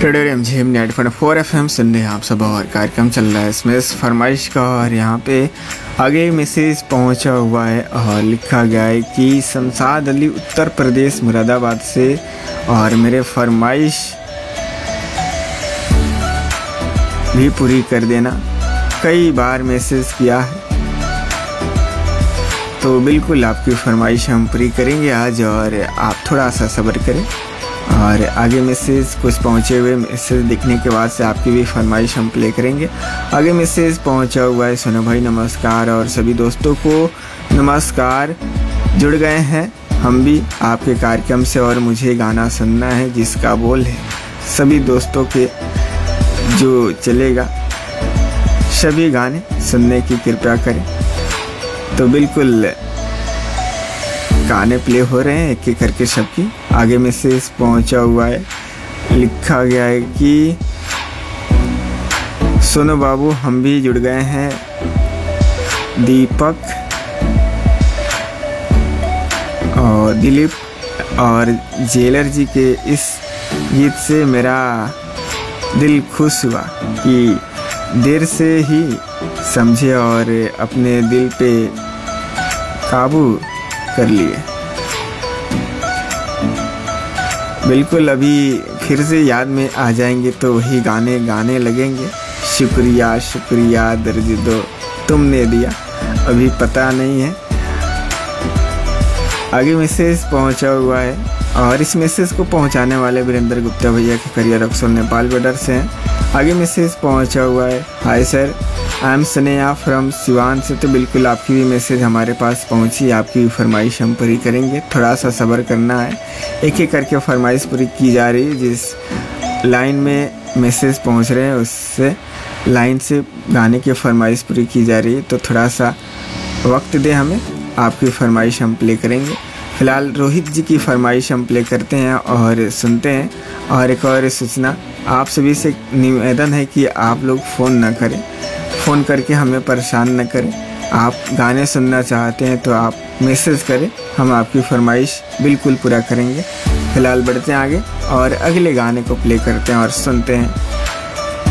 Radio MGM net 4 FM सुन रहे हैं आप सब और कार्यक्रम चल रहा है इसमें इस फरमाइश का। और यहाँ पे आगे मैसेज पहुँचा हुआ है और लिखा गया है कि शमशाद अली उत्तर प्रदेश मुरादाबाद से, और मेरे फरमाइश भी पूरी कर देना। कई बार मैसेज किया है तो बिल्कुल आपकी फरमाइश हम पूरी करेंगे आज, और आप थोड़ा सा सब्र करें। और आगे मैसेज कुछ पहुँचे हुए मैसेज दिखने के बाद से आपकी भी फरमाइश हम प्ले करेंगे। आगे मैसेज पहुँचा हुआ है, सोना भाई नमस्कार और सभी दोस्तों को नमस्कार। जुड़ गए हैं हम भी आपके कार्यक्रम से और मुझे गाना सुनना है जिसका बोल है सभी दोस्तों के जो चलेगा। सभी गाने सुनने की कृपया करें। तो बिल्कुल गाने प्ले हो रहे हैं एक एक करके सबकी। आगे मैसेज पहुंचा हुआ है, लिखा गया है कि सोनू बाबू हम भी जुड़ गए हैं। दीपक और दिलीप और जेलर जी के इस गीत से मेरा दिल खुश हुआ कि देर से ही समझे और अपने दिल पे काबू कर लिए। बिल्कुल अभी फिर से याद में आ जाएंगे तो वही गाने गाने लगेंगे। शुक्रिया शुक्रिया दर्द दो तुमने दिया, अभी पता नहीं है। आगे मैसेज पहुंचा हुआ है और इस मैसेज को पहुंचाने वाले वीरेंद्र गुप्ता भैया के करियर अक्सर नेपाल बॉर्डर से हैं। आगे मैसेज पहुंचा हुआ है, hi sir I am Sneha from Siwan से। तो बिल्कुल आपकी भी मैसेज हमारे पास पहुंची, आपकी भी फरमाइश हम पूरी करेंगे। थोड़ा सा सब्र करना है, एक एक करके फरमाइश पूरी की जा रही है। जिस लाइन में मैसेज पहुंच रहे हैं उससे लाइन से गाने की फरमाइश पूरी की जा रही है। तो थोड़ा सा वक्त दे हमें, आपकी फरमाइश हम प्ले करेंगे। फ़िलहाल रोहित जी की फरमाइश हम प्ले करते हैं और सुनते हैं। और एक और सूचना, आप सभी से निवेदन है कि आप लोग फ़ोन ना करें, फ़ोन करके हमें परेशान न करें। आप गाने सुनना चाहते हैं तो आप मैसेज करें, हम आपकी फरमाइश बिल्कुल पूरा करेंगे। फ़िलहाल बढ़ते हैं आगे और अगले गाने को प्ले करते हैं और सुनते हैं।